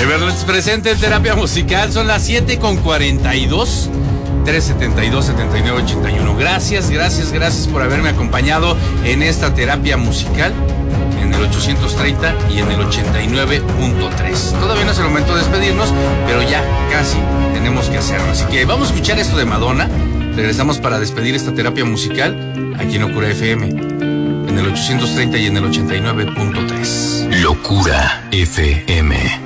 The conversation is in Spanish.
Everly presente en Terapia Musical. Son las 7:42. 372-7981. Gracias por haberme acompañado en esta terapia musical en el 830 y en el 89.3. Todavía no es el momento de despedirnos, pero ya casi tenemos que hacerlo. Así que vamos a escuchar esto de Madonna. Regresamos para despedir esta terapia musical aquí en Locura FM, en el 830 y en el 89.3. Locura FM.